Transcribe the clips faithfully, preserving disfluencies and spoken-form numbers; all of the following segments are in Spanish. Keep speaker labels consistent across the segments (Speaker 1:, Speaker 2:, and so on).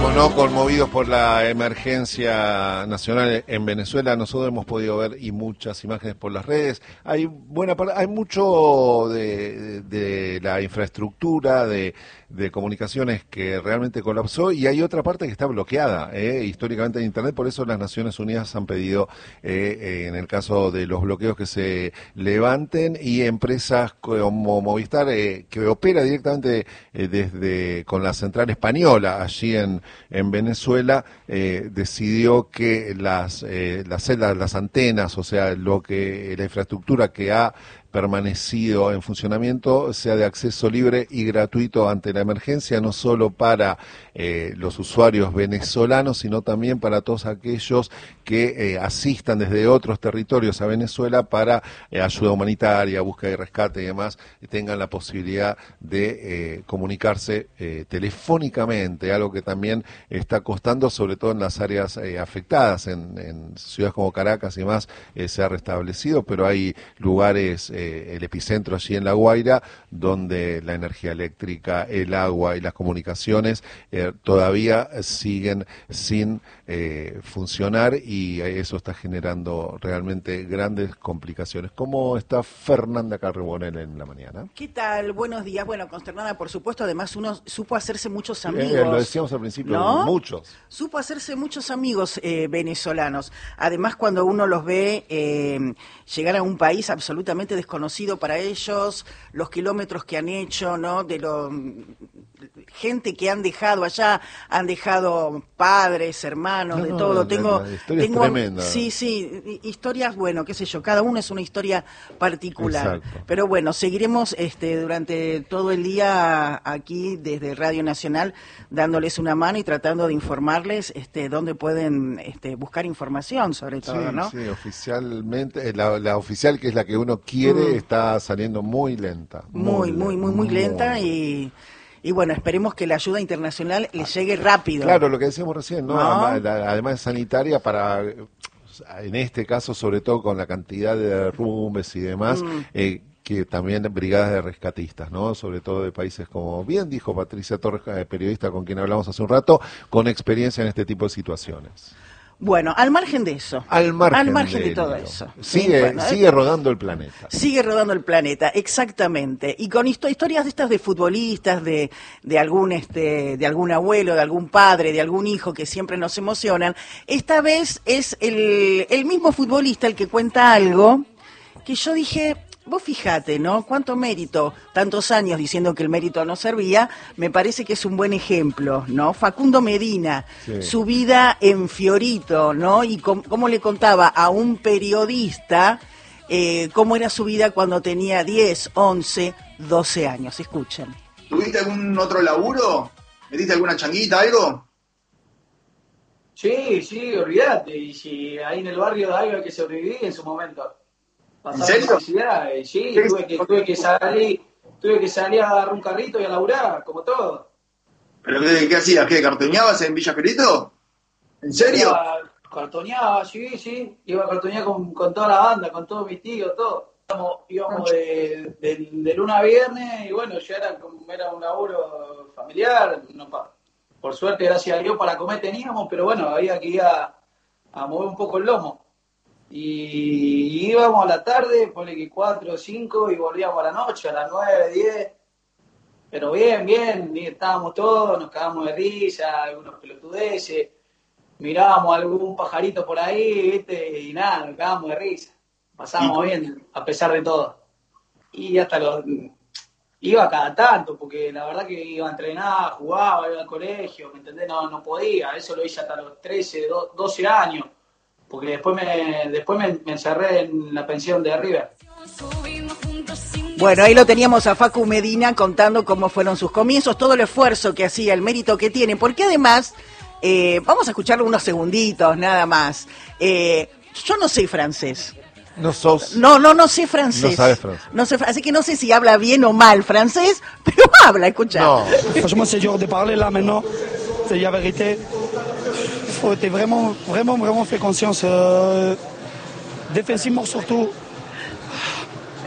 Speaker 1: Seguimos, ¿no?, conmovidos por la emergencia nacional en Venezuela. Nosotros hemos podido ver y muchas imágenes por las redes. Hay buena parte, hay mucho de, de, de la infraestructura de, de comunicaciones que realmente colapsó, y hay otra parte que está bloqueada, ¿eh? históricamente en Internet. Por eso las Naciones Unidas han pedido, eh, eh, en el caso de los bloqueos, que se levanten, y empresas como Movistar, eh, que opera directamente eh, desde con la central española allí en, en Venezuela, eh, decidió que las eh, las celdas, las antenas, o sea, lo que la infraestructura que ha permanecido en funcionamiento sea de acceso libre y gratuito ante la emergencia, no solo para eh, los usuarios venezolanos, sino también para todos aquellos que eh, asistan desde otros territorios a Venezuela para eh, ayuda humanitaria, búsqueda y rescate y demás, y tengan la posibilidad de eh, comunicarse eh, telefónicamente, algo que también está costando, sobre todo en las áreas eh, afectadas. En, en ciudades como Caracas y demás eh, se ha restablecido, pero hay lugares, eh, el epicentro allí en La Guaira, donde la energía eléctrica, el agua y las comunicaciones eh, todavía siguen sin eh, funcionar, y eso está generando realmente grandes complicaciones. ¿Cómo está Fernanda Carbonell en la mañana?
Speaker 2: ¿Qué tal? Buenos días. Bueno, consternada, por supuesto. Además, uno supo hacerse muchos amigos.
Speaker 1: Eh, lo decíamos al principio,
Speaker 2: ¿no?
Speaker 1: muchos.
Speaker 2: Supo hacerse muchos amigos eh, venezolanos. Además, cuando uno los ve eh, llegar a un país absolutamente desconocido para ellos, los kilómetros que han hecho, ¿no? De lo gente que han dejado allá, han dejado padres, hermanos, no, de todo.
Speaker 1: No,
Speaker 2: tengo,
Speaker 1: la, la historia
Speaker 2: tengo,
Speaker 1: es tremenda.
Speaker 2: Sí, sí, historias, bueno, qué sé yo, cada uno es una historia particular.
Speaker 1: Exacto.
Speaker 2: Pero bueno, seguiremos este, durante todo el día aquí desde Radio Nacional dándoles una mano y tratando de informarles este, dónde pueden este, buscar información, sobre todo,
Speaker 1: sí,
Speaker 2: ¿no?
Speaker 1: Sí, oficialmente, la, la oficial, que es la que uno quiere, mm. está saliendo muy lenta.
Speaker 2: Muy, muy, muy, muy, muy lenta muy... y... Y bueno, esperemos que la ayuda internacional les llegue rápido.
Speaker 1: Claro, lo que decíamos recién, ¿no?
Speaker 2: ¿No?
Speaker 1: Además sanitaria, para, en este caso, sobre todo con la cantidad de derrumbes y demás, mm. eh, que también brigadas de rescatistas, ¿no? Sobre todo de países como, bien dijo Patricia Torres, periodista con quien hablamos hace un rato, con experiencia en este tipo de situaciones.
Speaker 2: Bueno, al margen de eso,
Speaker 1: al margen,
Speaker 2: al margen
Speaker 1: de,
Speaker 2: de todo eso,
Speaker 1: sigue,
Speaker 2: ¿sí? bueno,
Speaker 1: sigue rodando el planeta.
Speaker 2: Sigue rodando el planeta, exactamente, y con histo historias de estas de futbolistas, de, de algún este, de algún abuelo, de algún padre, de algún hijo que siempre nos emocionan. Esta vez es el, el mismo futbolista el que cuenta algo que yo dije. Vos fijate, ¿no? Cuánto mérito, tantos años diciendo que el mérito no servía, me parece que es un buen ejemplo, ¿no? Facundo Medina, sí. Su vida en Fiorito, ¿no? Y com- cómo le contaba a un periodista eh, cómo era su vida cuando tenía diez, once, doce años. Escuchen.
Speaker 3: ¿Tuviste algún otro laburo? ¿Metiste alguna changuita, algo?
Speaker 4: Sí, sí, olvídate. Y si ahí en el barrio de algo que sobrevivir en su momento.
Speaker 3: ¿En serio?
Speaker 4: Y sí, tuve que, tuve que salir, tuve que salir a agarrar un carrito y a laburar, como todo.
Speaker 3: ¿Pero qué, qué hacías? ¿Qué, cartoneabas en Villa Fiorito? ¿En serio?
Speaker 4: Iba, cartoneaba, sí, sí. Iba a cartonear con, con toda la banda, con todos mis tíos, todo. Íbamos, íbamos de, de, de lunes a viernes y bueno, ya era, era un laburo familiar. No, por suerte, gracias a Dios, para comer teníamos, pero bueno, había que ir a, a mover un poco el lomo. Y íbamos a la tarde, ponle que cuatro o cinco, y volvíamos a la noche, a las nueve, diez. Pero bien, bien, estábamos todos, nos cagábamos de risa, algunos pelotudeces, mirábamos algún pajarito por ahí, ¿viste? Y nada, nos cagábamos de risa. Pasábamos bien, a pesar de todo. Y hasta los... Iba cada tanto, porque la verdad que iba a entrenar, jugaba, iba al colegio, ¿me entendés? No, no podía, eso lo hice hasta los trece, doce años. Porque después me después me, me encerré en la pensión de River.
Speaker 2: Bueno, ahí lo teníamos a Facu Medina contando cómo fueron sus comienzos, todo el esfuerzo que hacía, el mérito que tiene, porque además, eh, vamos a escucharlo unos segunditos nada más. Eh, yo no sé francés.
Speaker 1: No sos.
Speaker 2: No, no, no sé francés.
Speaker 1: No sabes francés.
Speaker 2: No sé, así que no sé si habla bien o mal francés, pero habla, escucha.
Speaker 1: No.
Speaker 5: Franchement, c'est dur de parler là maintenant. C'est la vérité. Faut être vraiment, vraiment, vraiment fait conscience. Euh, défensivement surtout.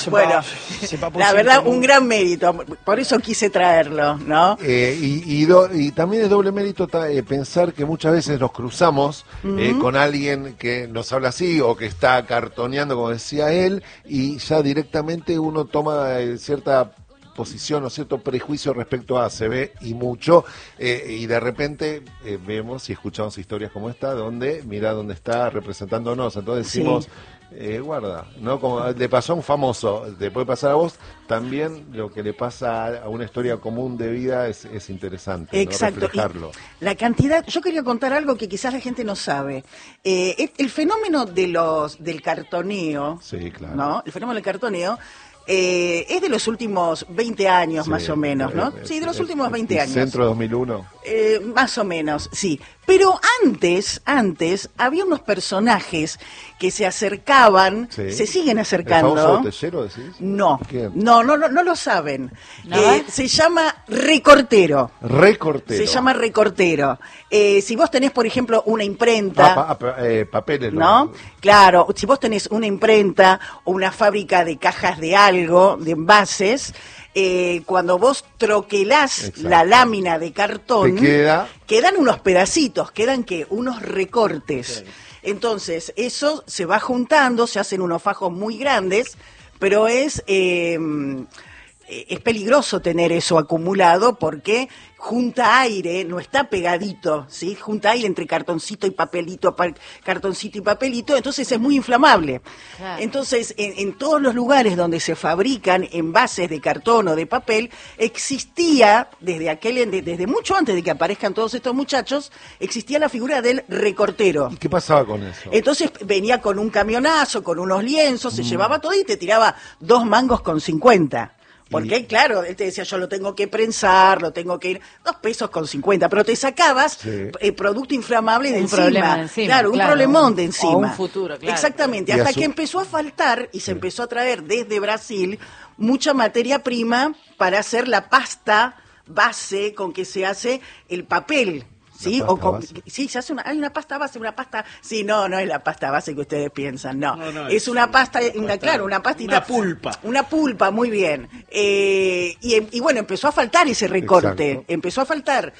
Speaker 5: c'est
Speaker 2: Bueno,
Speaker 5: pas, c'est pas
Speaker 2: la
Speaker 5: possible
Speaker 2: verdad,
Speaker 5: que
Speaker 2: un
Speaker 5: nous-
Speaker 2: gran mérito. Por eso quise traerlo, ¿no?
Speaker 1: Eh, y, y, do- y también es doble mérito ta- eh, pensar que muchas veces nos cruzamos eh, con alguien que nos habla así o que está cartoneando, como decía él, y ya directamente uno toma eh, cierta posición o cierto prejuicio respecto a se ve y mucho, eh, y de repente eh, vemos y escuchamos historias como esta, donde mira dónde está representándonos, entonces decimos...
Speaker 2: Sí.
Speaker 1: Eh, guarda, ¿no? Como le pasó a un famoso, te puede pasar a vos, también lo que le pasa a una historia común de vida es, es interesante, ¿no?
Speaker 2: Exacto.
Speaker 1: Reflejarlo.
Speaker 2: Y la cantidad, yo quería contar algo que quizás la gente no sabe. Eh, el, el fenómeno de los del cartoneo,
Speaker 1: Sí, claro.
Speaker 2: ¿no? El fenómeno del cartoneo eh, es de los últimos veinte años
Speaker 1: Sí,
Speaker 2: más o menos, ¿no?
Speaker 1: eh,
Speaker 2: Sí, de los
Speaker 1: eh,
Speaker 2: últimos
Speaker 1: eh,
Speaker 2: veinte años.
Speaker 1: Centro dos mil uno.
Speaker 2: Eh, más o menos, sí. Pero antes, antes, había unos personajes que se acercaban,
Speaker 1: Sí.
Speaker 2: se siguen
Speaker 1: ¿El
Speaker 2: acercando.
Speaker 1: famoso botellero, decís?
Speaker 2: No,
Speaker 1: ¿Quién?
Speaker 2: no, no, no, no lo saben.
Speaker 6: ¿No?
Speaker 2: Eh, se llama recortero.
Speaker 1: Recortero.
Speaker 2: Se llama recortero. Eh, si vos tenés, por ejemplo, una imprenta,
Speaker 1: Ah, pa- ah, pa- eh, papeles.
Speaker 2: ¿no? Claro, si vos tenés una imprenta o una fábrica de cajas de algo, de envases, eh, cuando vos troquelás
Speaker 1: Exacto.
Speaker 2: la lámina de cartón,
Speaker 1: Te queda-
Speaker 2: quedan unos pedacitos, quedan que unos recortes. Entonces, eso se va juntando, se hacen unos fajos muy grandes, pero es... eh, es peligroso tener eso acumulado porque junta aire, no está pegadito, ¿sí? Junta aire entre cartoncito y papelito, pa- cartoncito y papelito, entonces es muy inflamable.
Speaker 6: Claro.
Speaker 2: Entonces, en, en todos los lugares donde se fabrican envases de cartón o de papel, existía, desde aquel, de- desde mucho antes de que aparezcan todos estos muchachos, existía la figura del recortero.
Speaker 1: ¿Y qué pasaba con eso?
Speaker 2: Entonces venía con un camionazo, con unos lienzos,
Speaker 1: Mm.
Speaker 2: se llevaba todo y te tiraba dos mangos con cincuenta. Porque, claro, él te decía, yo lo tengo que prensar, lo tengo que ir, dos pesos con cincuenta, pero te sacabas
Speaker 1: Sí.
Speaker 2: eh, producto inflamable de
Speaker 6: Un
Speaker 2: encima.
Speaker 6: problema de encima,
Speaker 2: Claro, un
Speaker 6: claro.
Speaker 2: problemón de
Speaker 6: O
Speaker 2: encima.
Speaker 6: un futuro, claro.
Speaker 2: Exactamente,
Speaker 1: Y
Speaker 2: hasta
Speaker 1: a su-
Speaker 2: que empezó a faltar y se empezó a traer desde Brasil mucha materia prima para hacer la pasta base con que se hace el papel. ¿Sí?
Speaker 1: La
Speaker 2: O
Speaker 1: pasta
Speaker 2: con,
Speaker 1: base.
Speaker 2: sí, se hace una, hay una pasta base, una pasta, sí, no, no es la pasta base que ustedes piensan, no,
Speaker 7: No, no,
Speaker 2: es,
Speaker 7: es
Speaker 2: una
Speaker 7: una
Speaker 2: pasta, una,
Speaker 7: pasta-
Speaker 2: claro, una pastita,
Speaker 7: una pulpa.
Speaker 2: una pulpa, muy bien, eh, y, y bueno, empezó a faltar ese recorte,
Speaker 1: Exacto.
Speaker 2: empezó a faltar,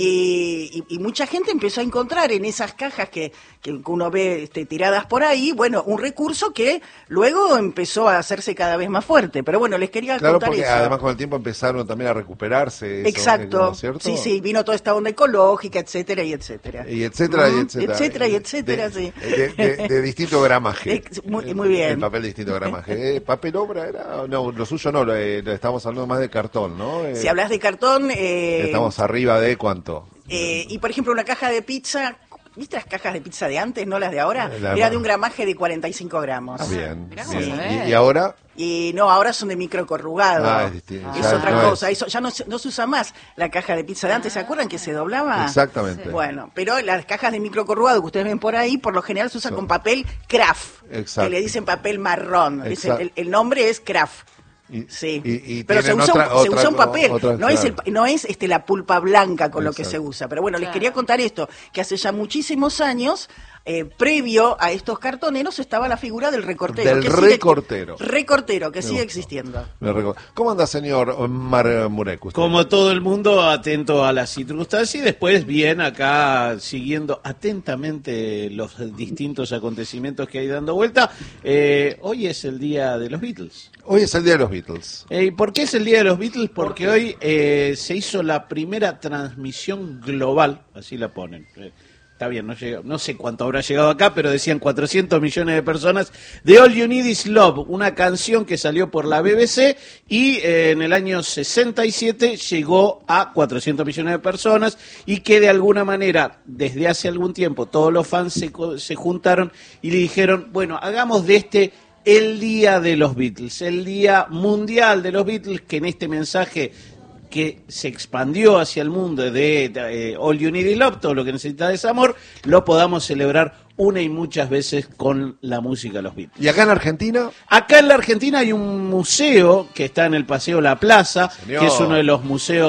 Speaker 2: y, y- y mucha gente empezó a encontrar en esas cajas que, que uno ve este, tiradas por ahí, bueno, un recurso que luego empezó a hacerse cada vez más fuerte, pero bueno, les quería
Speaker 1: Claro,
Speaker 2: contar
Speaker 1: porque
Speaker 2: eso.
Speaker 1: además con el tiempo empezaron también a recuperarse. eso,
Speaker 2: Exacto,
Speaker 1: ¿no es cierto?
Speaker 2: sí, sí, vino toda esta onda ecológica, etcétera, y etcétera.
Speaker 1: Y etcétera, y
Speaker 2: Mm,
Speaker 1: etcétera.
Speaker 2: etcétera, y etcétera,
Speaker 1: de,
Speaker 2: sí.
Speaker 1: De, de- de distinto gramaje.
Speaker 2: Ex- muy- muy bien.
Speaker 1: El papel de distinto gramaje. Eh, ¿Papel obra era? No, lo suyo no, lo, eh, lo estamos hablando más de cartón, ¿no? Eh,
Speaker 2: Si hablas de cartón, eh,
Speaker 1: Estamos arriba de cuánto.
Speaker 2: eh, y por ejemplo una caja de pizza, ¿viste las cajas de pizza de antes, no las de ahora?
Speaker 1: La-
Speaker 2: Era de un gramaje de cuarenta y cinco gramos.
Speaker 1: Ah, bien.
Speaker 6: mirá,
Speaker 1: bien.
Speaker 6: vamos a ver.
Speaker 1: ¿Y, y ahora?
Speaker 2: Y no, ahora son de micro corrugado.
Speaker 1: Ah, es distinto.
Speaker 2: Es
Speaker 1: Ya
Speaker 2: otra
Speaker 1: no
Speaker 2: cosa.
Speaker 1: es.
Speaker 2: Eso ya no, se- no se usa más la caja de pizza de antes. ¿Se acuerdan que se doblaba?
Speaker 1: Exactamente.
Speaker 2: Bueno, pero las cajas de micro corrugado que ustedes ven por ahí, por lo general se usan
Speaker 1: Son-
Speaker 2: con papel craft.
Speaker 1: Exacto.
Speaker 2: Que le dicen papel marrón. Es el,
Speaker 1: Exacto.
Speaker 2: el- el nombre es craft.
Speaker 1: Y-
Speaker 2: Sí,
Speaker 1: y- y
Speaker 2: pero se
Speaker 1: tienen
Speaker 2: usa,
Speaker 1: otra-
Speaker 2: un, se
Speaker 1: otra
Speaker 2: usa un
Speaker 1: co-
Speaker 2: papel,
Speaker 1: otra-
Speaker 2: no es, el,
Speaker 1: claro.
Speaker 2: no es este, la pulpa blanca con lo que
Speaker 1: Exacto.
Speaker 2: se usa. Pero bueno, les
Speaker 6: Claro.
Speaker 2: quería contar esto, que hace ya muchísimos años, eh, previo a estos cartoneros, estaba la figura del recortero.
Speaker 1: Del
Speaker 2: que sigue-
Speaker 1: recortero.
Speaker 2: recortero, que
Speaker 1: Me
Speaker 2: sigue
Speaker 1: gustó.
Speaker 2: existiendo.
Speaker 1: Me recuerdo. ¿Cómo anda, señor Mar Murek? usted?
Speaker 7: Como todo el mundo, atento a las circunstancias y después bien acá siguiendo atentamente los distintos acontecimientos que hay dando vuelta. Eh, hoy es el día de los Beatles.
Speaker 1: Hoy es el día de los Beatles.
Speaker 7: Eh, ¿Y por qué es el día de los Beatles? Porque hoy eh, se hizo la primera transmisión global, así la ponen. Eh, Está bien, no, llega, no sé cuánto habrá llegado acá, pero decían cuatrocientos millones de personas, de All You Need Is Love, una canción que salió por la B B C y eh, en el año sesenta y siete llegó a cuatrocientos millones de personas y que de alguna manera, desde hace algún tiempo, todos los fans se, co- se juntaron y le dijeron, bueno, hagamos de este el día de los Beatles, el día mundial de los Beatles, que en este mensaje que se expandió hacia el mundo de, de, eh, All You Need Is Love, todo lo que necesitas es amor, lo podamos celebrar una y muchas veces con la música de los Beatles.
Speaker 1: ¿Y acá en Argentina?
Speaker 7: Acá en la Argentina hay un museo que está en el Paseo La Plaza,
Speaker 1: Señor.
Speaker 7: que es uno de los museos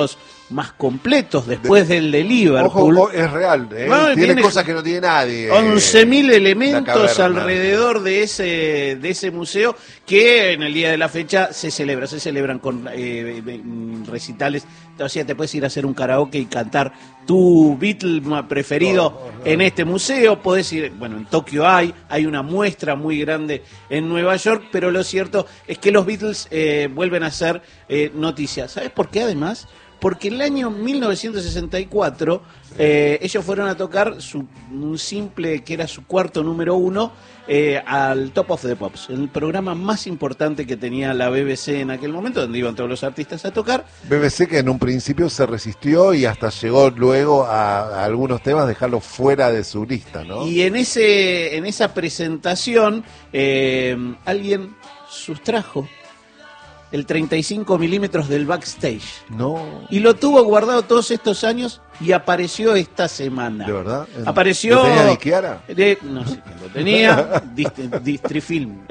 Speaker 7: más completos después de, del de Liverpool.
Speaker 1: Ojo, es real, ¿eh?
Speaker 7: No,
Speaker 1: tiene,
Speaker 7: tiene
Speaker 1: cosas que no tiene nadie.
Speaker 7: once mil elementos
Speaker 1: caverna.
Speaker 7: alrededor de ese de ese museo que en el día de la fecha se celebra, se celebran con eh, recitales. O sea, te puedes ir a hacer un karaoke y cantar tu Beatle preferido no, no, no. en este museo. Podés ir, bueno, en Tokio hay, hay una muestra muy grande en Nueva York, pero lo cierto es que los Beatles eh, vuelven a ser eh, noticia. ¿Sabes por qué además? Porque en el año mil novecientos sesenta y cuatro eh, ellos fueron a tocar su, un simple, que era su cuarto número uno, eh, al Top of the Pops, el programa más importante que tenía la B B C en aquel momento, donde iban todos los artistas a tocar.
Speaker 1: B B C que en un principio se resistió y hasta llegó luego a, a algunos temas dejarlos fuera de su lista, ¿no?
Speaker 7: Y en ese en esa presentación eh, alguien sustrajo el treinta y cinco milímetros del backstage.
Speaker 1: No.
Speaker 7: Y lo tuvo guardado todos estos años y apareció esta semana.
Speaker 1: ¿De verdad?
Speaker 7: Apareció...
Speaker 1: ¿Lo tenía Diquiara?
Speaker 7: De, no sé quién lo tenía. Dist, Distrifilm.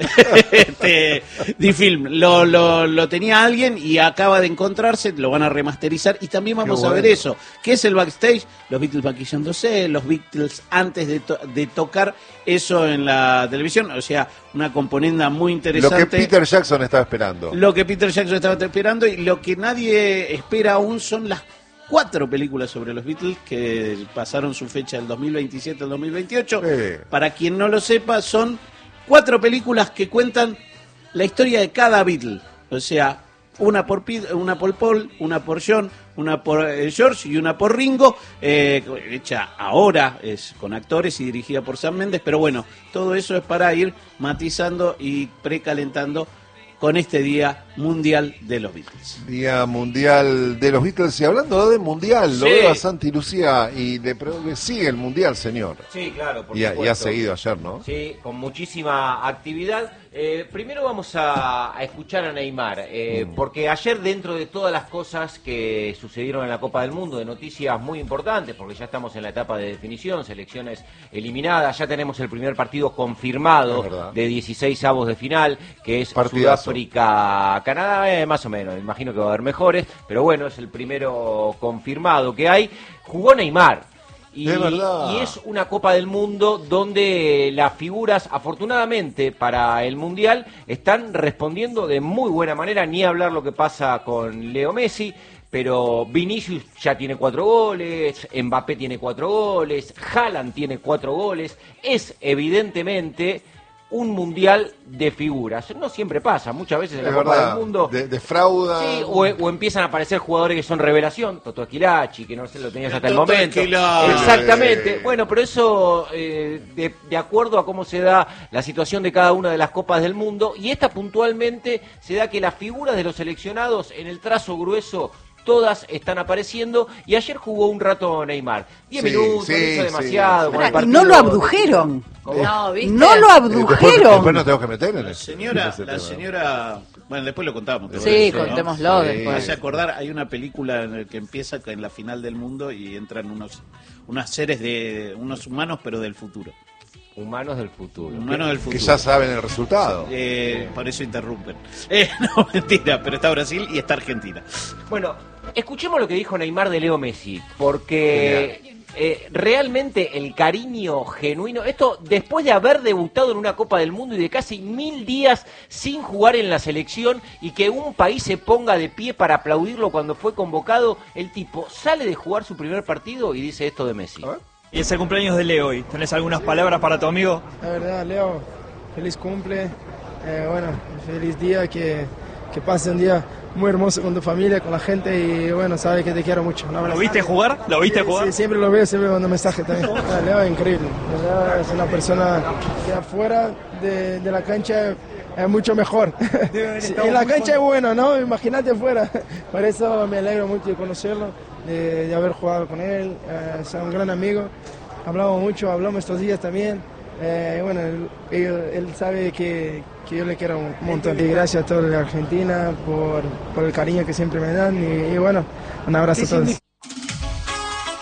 Speaker 7: este, Difilm. Lo, lo, lo tenía alguien y acaba de encontrarse, lo van a remasterizar y también vamos bueno. a ver eso. ¿Qué es el backstage? Los Beatles maquillándose, los Beatles antes de, to de tocar eso en la televisión. O sea, una componenda muy interesante.
Speaker 1: Lo que Peter Jackson estaba esperando.
Speaker 7: Lo que Peter Jackson estaba esperando y lo que nadie espera aún son las cuatro películas sobre los Beatles que pasaron su fecha del dos mil veintisiete al dos mil veintiocho. Sí. Para quien no lo sepa, son cuatro películas que cuentan la historia de cada Beatle. O sea, una por Pete, una por Paul, una por John, una por eh, George y una por Ringo, eh, hecha ahora, es con actores y dirigida por Sam Mendes, pero bueno, todo eso es para ir matizando y precalentando con este Día Mundial de los Beatles.
Speaker 1: Día Mundial de los Beatles. Y hablando de Mundial, sí. Lo veo a Santi Lucía y le pregunto, sigue el Mundial, señor.
Speaker 6: Sí, claro, por
Speaker 1: y,
Speaker 6: supuesto.
Speaker 1: Y ha seguido ayer, ¿no?
Speaker 6: Sí, con muchísima actividad. Eh, primero vamos a, a escuchar a Neymar, eh, mm. porque ayer, dentro de todas las cosas que sucedieron en la Copa del Mundo, de noticias muy importantes, porque ya estamos en la etapa de definición, selecciones eliminadas, ya tenemos el primer partido confirmado de dieciséis avos de final, que es Sudáfrica-Canadá, eh, más o menos, imagino que va a haber mejores, pero bueno, es el primero confirmado que hay. Jugó Neymar. Y, y es una Copa del Mundo donde las figuras, afortunadamente para el Mundial, están respondiendo de muy buena manera. Ni hablar lo que pasa con Leo Messi, pero Vinicius ya tiene cuatro goles, Mbappé tiene cuatro goles, Haaland tiene cuatro goles. Es evidentemente un mundial de figuras. No siempre pasa, muchas veces en la es Copa verdad, del Mundo
Speaker 1: de, defrauda.
Speaker 6: Sí, o, o empiezan a aparecer jugadores que son revelación, Toto Esquilachi, que no sé, lo tenías hasta el momento. Esquilachi. Exactamente. Eh. Bueno, pero eso eh, de, de acuerdo a cómo se da la situación de cada una de las Copas del Mundo, y esta puntualmente se da que las figuras de los seleccionados en el trazo grueso todas están apareciendo, y ayer jugó un rato Neymar. Diez sí, minutos, sí, hizo demasiado.
Speaker 2: Sí, sí. Con el no lo abdujeron.
Speaker 6: No,
Speaker 2: ¿viste? No lo abdujeron.
Speaker 1: Después, después no tengo que meter en
Speaker 7: la
Speaker 1: eso.
Speaker 7: Señora, la señora, bueno, después lo contamos.
Speaker 8: Sí,
Speaker 7: eso,
Speaker 8: contémoslo
Speaker 7: ¿no?
Speaker 8: después.
Speaker 7: Me hace acordar, hay una película en la que empieza en la final del mundo y entran unos, unas seres de unos humanos, pero del futuro.
Speaker 6: Humanos del futuro.
Speaker 7: Humanos del futuro.
Speaker 1: Que ya saben el resultado.
Speaker 7: Eh, sí. Por eso interrumpen. Eh, no, mentira, pero está Brasil y está Argentina.
Speaker 6: Bueno, escuchemos lo que dijo Neymar de Leo Messi, porque eh, realmente el cariño genuino, esto después de haber debutado en una Copa del Mundo y de casi mil días sin jugar en la selección, y que un país se ponga de pie para aplaudirlo cuando fue convocado, el tipo sale de jugar su primer partido y dice esto de Messi.
Speaker 9: Y es el cumpleaños de Leo hoy. ¿Tenés algunas palabras para tu amigo?
Speaker 10: La verdad, Leo, feliz cumple. Eh, bueno, feliz día, que, que pase un día muy hermoso con tu familia, con la gente, y bueno, sabes que te quiero mucho.
Speaker 9: ¿Lo viste jugar? ¿Lo viste
Speaker 10: sí,
Speaker 9: jugar?
Speaker 10: Sí, siempre lo veo, siempre mando mensaje también. Ah, Leo es increíble. Leo es una persona que afuera de, de la cancha es mucho mejor. Sí, en la cancha es bueno, ¿no? Imagínate afuera. Por eso me alegro mucho de conocerlo, de, de haber jugado con él. Eh, es un gran amigo. Hablamos mucho, hablamos estos días también. Eh, bueno, él, él, él sabe que, que yo le quiero un montón. Y gracias a toda la Argentina por, por el cariño que siempre me dan. Y, y bueno, un abrazo a todos.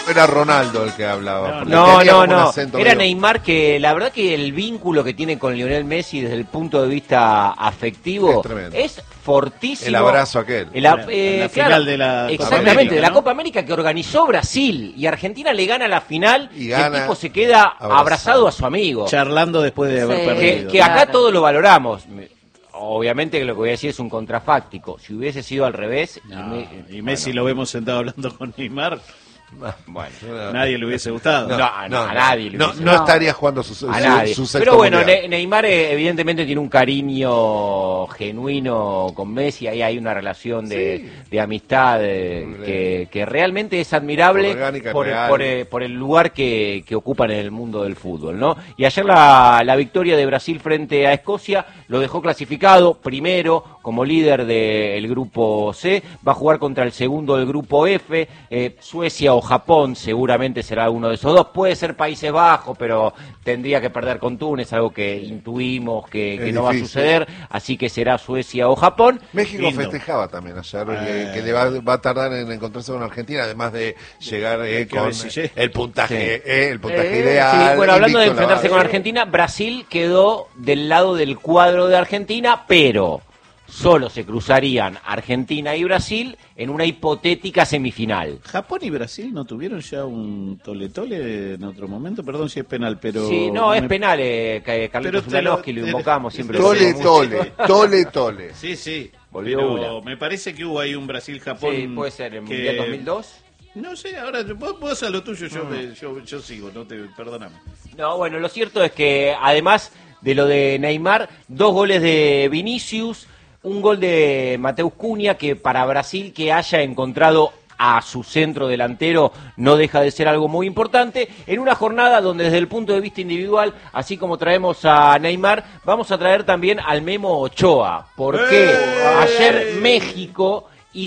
Speaker 1: era Ronaldo el que hablaba.
Speaker 6: No, no, no. Era
Speaker 1: medio...
Speaker 6: Neymar, que la verdad que el vínculo que tiene con Lionel Messi desde el punto de vista afectivo es, es fortísimo.
Speaker 1: El abrazo aquel.
Speaker 6: El, eh,
Speaker 7: la
Speaker 6: claro,
Speaker 7: final de la
Speaker 6: exactamente,
Speaker 7: Copa América,
Speaker 6: de la
Speaker 7: ¿no?
Speaker 6: Copa América que organizó Brasil y Argentina le gana la final y,
Speaker 1: y gana,
Speaker 6: el tipo se queda abrazado. abrazado a su amigo.
Speaker 7: Charlando después de haber
Speaker 2: Sí.
Speaker 7: perdido.
Speaker 6: Que, que acá claro. todo lo valoramos. Obviamente que lo que voy a decir es un contrafáctico. Si hubiese sido al revés...
Speaker 7: No,
Speaker 6: y, me,
Speaker 7: y Messi bueno. lo vemos sentado hablando con Neymar...
Speaker 6: Bueno,
Speaker 7: nadie le hubiese gustado.
Speaker 6: No, no, no a nadie.
Speaker 1: No, no, no estaría jugando su, su,
Speaker 6: a nadie.
Speaker 1: su sexto
Speaker 6: Pero bueno,
Speaker 1: mundial.
Speaker 6: Ne Neymar evidentemente tiene un cariño genuino con Messi. Ahí hay una relación de, sí. de amistad de, que, que realmente es admirable por, por, por, por el lugar que, que ocupan en el mundo del fútbol, ¿no? Y ayer la, la victoria de Brasil frente a Escocia lo dejó clasificado primero como líder del grupo C. Va a jugar contra el segundo del grupo F, eh, Suecia o Japón, seguramente será uno de esos dos. Puede ser Países Bajos, pero tendría que perder con Túnez, algo que intuimos que, que no va a suceder, así que será Suecia o Japón.
Speaker 1: México Lindo. festejaba también ayer, eh, que le va, va a tardar en encontrarse con Argentina, además de llegar eh, con el puntaje, sí. eh, el puntaje eh, ideal.
Speaker 6: Sí, bueno, hablando de enfrentarse con Argentina, Brasil quedó del lado del cuadro de Argentina, pero solo se cruzarían Argentina y Brasil en una hipotética semifinal.
Speaker 7: ¿Japón y Brasil no tuvieron ya un tole-tole en otro momento? Perdón si es penal, pero...
Speaker 6: Sí, no, es me... penal, eh, Carlitos Zulanowski, lo, lo invocamos siempre.
Speaker 1: Tole-tole, tole-tole.
Speaker 7: Sí, sí.
Speaker 6: Volvió
Speaker 7: pero me parece que hubo ahí un Brasil-Japón...
Speaker 6: Sí, puede ser, en el
Speaker 7: que...
Speaker 6: Mundial dos mil dos.
Speaker 7: No sé, ahora vos, vos a lo tuyo, yo, mm. me, yo, yo sigo, no te perdoname.
Speaker 6: No, bueno, lo cierto es que además de lo de Neymar, dos goles de Vinicius, un gol de Mateus Cunha, que para Brasil que haya encontrado a su centro delantero no deja de ser algo muy importante, en una jornada donde desde el punto de vista individual, así como traemos a Neymar, vamos a traer también al Memo Ochoa, porque ¡Eh! ayer México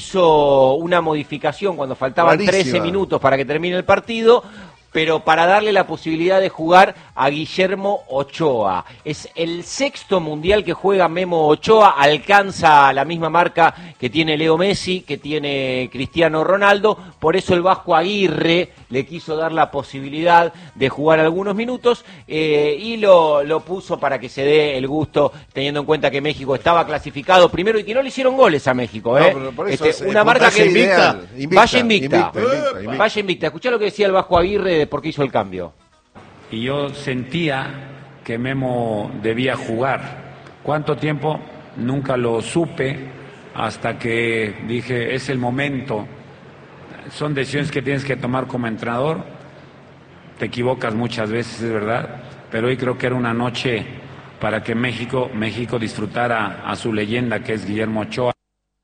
Speaker 6: hizo una modificación cuando faltaban Rarísima. trece minutos para que termine el partido, pero para darle la posibilidad de jugar a Guillermo Ochoa. Es el sexto mundial que juega Memo Ochoa, alcanza la misma marca que tiene Leo Messi, que tiene Cristiano Ronaldo, por eso el Vasco Aguirre le quiso dar la posibilidad de jugar algunos minutos eh, y lo, lo puso para que se dé el gusto, teniendo en cuenta que México estaba clasificado primero y que no le hicieron goles a México. ¿eh?
Speaker 1: No, por eso
Speaker 6: este,
Speaker 1: es,
Speaker 6: una marca que
Speaker 1: invicta, invicta,
Speaker 6: vaya invicta,
Speaker 1: invicta, invicta, invicta.
Speaker 6: vaya invicta. Escuchá lo que decía el Vasco Aguirre por qué hizo el cambio.
Speaker 8: Y yo sentía que Memo debía jugar. ¿Cuánto tiempo? Nunca lo supe hasta que dije, es el momento. Son decisiones que tienes que tomar como entrenador. Te equivocas muchas veces, es verdad, pero hoy creo que era una noche para que México, México disfrutara a su leyenda, que es Guillermo Ochoa.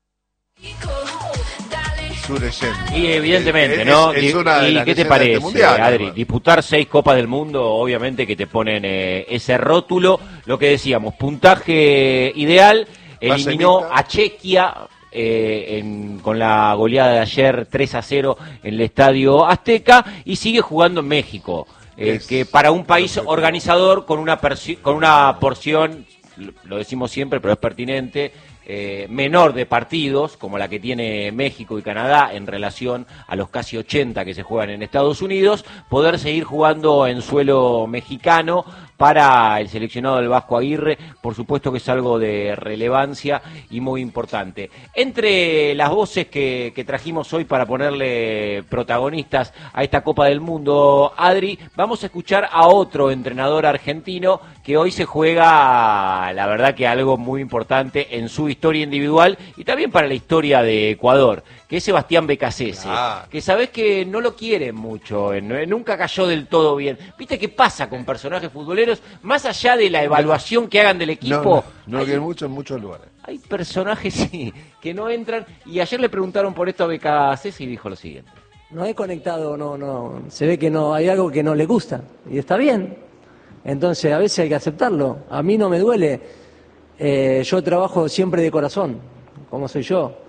Speaker 6: Y evidentemente, ¿no? Es, es ¿Y qué te parece, mundial, Adri? ¿no? Disputar seis Copas del Mundo, obviamente que te ponen eh, ese rótulo. Lo que decíamos, puntaje ideal, eliminó a Chequia eh, en, con la goleada de ayer tres a cero en el Estadio Azteca y sigue jugando en México, eh, es, que para un país organizador con una, con una porción, lo decimos siempre, pero es pertinente, Eh, menor de partidos, como la que tiene México y Canadá en relación a los casi ochenta que se juegan en Estados Unidos, poder seguir jugando en suelo mexicano para el seleccionado del Vasco Aguirre, por supuesto que es algo de relevancia y muy importante. Entre las voces que, que trajimos hoy para ponerle protagonistas a esta Copa del Mundo, Adri, vamos a escuchar a otro entrenador argentino que hoy se juega, la verdad que algo muy importante en su historia individual y también para la historia de Ecuador, que es Sebastián Becasese, ah. que sabés que no lo quieren mucho, nunca cayó del todo bien. ¿Viste qué pasa con personajes futboleros? Más allá de la evaluación que hagan del equipo,
Speaker 1: no, no, no lo quieren mucho en muchos lugares.
Speaker 6: Hay personajes sí, que no entran, y ayer le preguntaron por esto a Becasese y dijo lo siguiente.
Speaker 11: No he conectado, no, no, se ve que no hay algo que no le gusta, y está bien. Entonces a veces hay que aceptarlo. A mí no me duele. Eh, yo trabajo siempre de corazón, como soy yo.